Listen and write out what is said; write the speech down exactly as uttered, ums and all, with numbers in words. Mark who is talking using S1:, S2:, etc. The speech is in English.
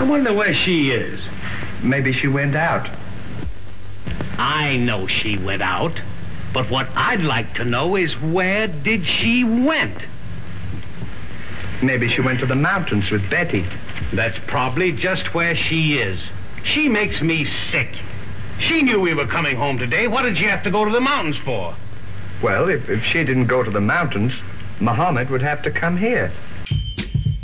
S1: I wonder where she is.
S2: Maybe she went out.
S1: I know she went out. But what I'd like to know is where did she went?
S2: Maybe she went to the mountains with Betty.
S1: That's probably just where she is. She makes me sick. She knew we were coming home today. What did she have to go to the mountains for?
S2: Well, if, if she didn't go to the mountains, Muhammad would have to come here.